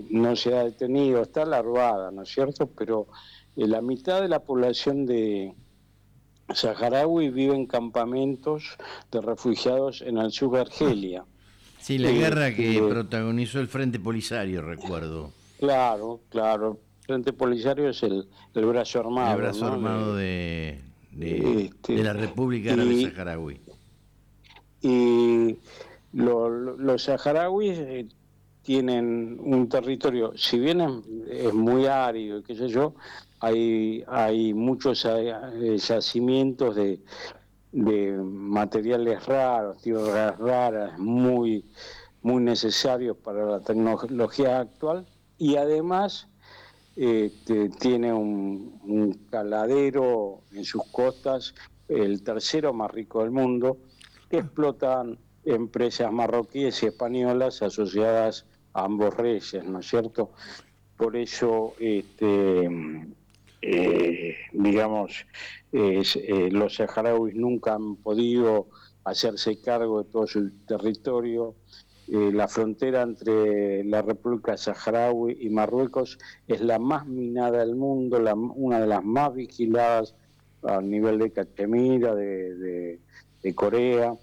no se ha detenido, está larvada, ¿no es cierto? Pero la mitad de la población de saharaui vive en campamentos de refugiados en el sur de Argelia. Sí, la guerra que Este, protagonizó el Frente Polisario, recuerdo. claro. Frente Polisario es el brazo El armado, brazo ¿no? armado de Este, la República Árabe y, Saharaui. y los saharauis tienen un territorio, si bien es muy árido, qué sé yo, hay muchos yacimientos de materiales raros, tierras raras, muy necesarios para la tecnología actual, y además tiene un caladero en sus costas, el tercero más rico del mundo, que explotan empresas marroquíes y españolas asociadas a ambos reyes, ¿no es cierto? Por eso, digamos, los saharauis nunca han podido hacerse cargo de todo su territorio. La frontera entre la República Saharaui y Marruecos es la más minada del mundo, una de las más vigiladas a nivel de Cachemira, de Corea.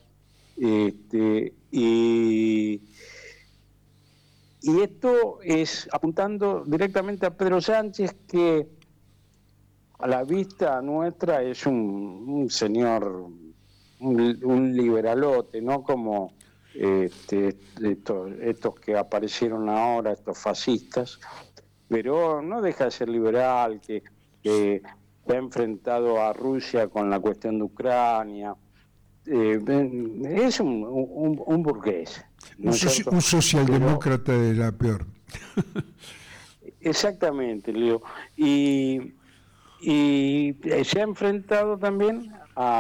Y esto es apuntando directamente a Pedro Sánchez, que a la vista nuestra es un señor, un liberalote, ¿no? Como estos que aparecieron ahora, estos fascistas, pero no deja de ser liberal, que ha enfrentado a Rusia con la cuestión de Ucrania. Es un burgués, ¿no es cierto? Un Pero socialdemócrata de la peor. exactamente, Leo. Y se ha enfrentado también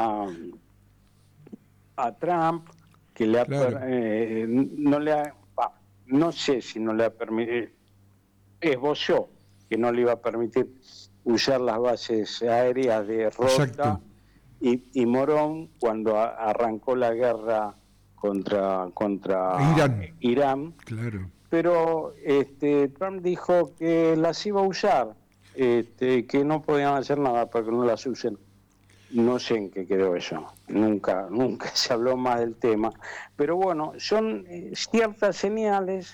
a Trump, que Claro, no le ha, no sé si no le ha permitido, esbozó que no le iba a permitir usar las bases aéreas de exacto. Rota y Morón cuando arrancó la guerra contra Irán, Irán, claro. pero Trump dijo que las iba a usar, que no podían hacer nada para que no las usen. No sé en qué quedó eso, nunca se habló más del tema, pero bueno, son ciertas señales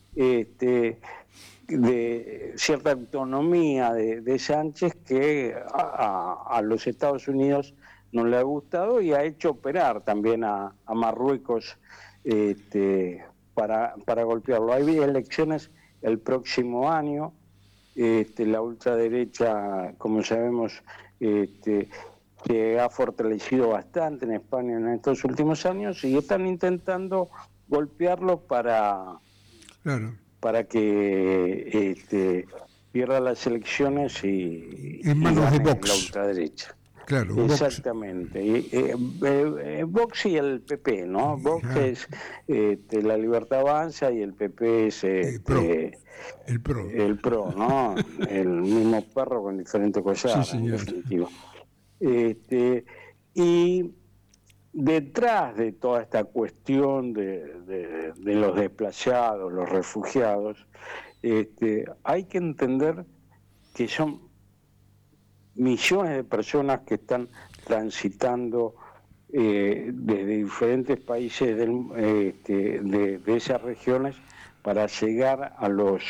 de cierta autonomía de Sánchez que a los Estados Unidos no le ha gustado y ha hecho operar también a Marruecos para golpearlo. Hay elecciones el próximo año, la ultraderecha, como sabemos, se ha fortalecido bastante en España en estos últimos años y están intentando golpearlo Claro. para que pierda las elecciones En y manos de gane la Vox. ultraderecha. Claro, Vox. Exactamente. Vox y el PP, ¿no? Vox Ah, es la Libertad Avanza y el PP es PRO. El PRO. el PRO, ¿no? El mismo perro con diferente Sí, collar, en señor. definitiva. Y detrás de toda esta cuestión de los desplazados, los refugiados, hay que entender que son millones de personas que están transitando desde diferentes países de esas regiones para llegar a los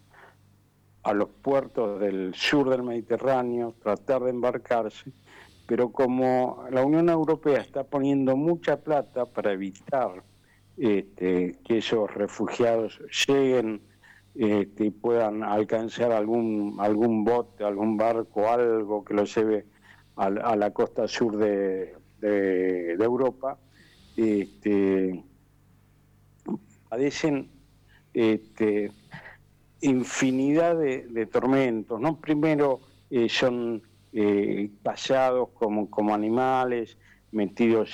puertos del sur del Mediterráneo, tratar de embarcarse, pero como la Unión Europea está poniendo mucha plata para evitar que esos refugiados lleguen y puedan alcanzar algún bote, algún barco, algo que los lleve a la costa sur de Europa, padecen infinidad de tormentos, ¿no? Primero son callados como animales, metidos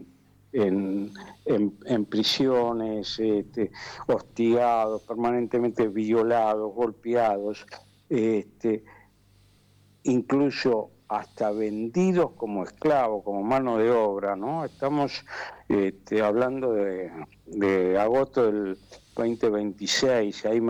en prisiones, hostigados, permanentemente violados, golpeados, incluso hasta vendidos como esclavos, como mano de obra, ¿no? Estamos hablando de agosto del 2026, hay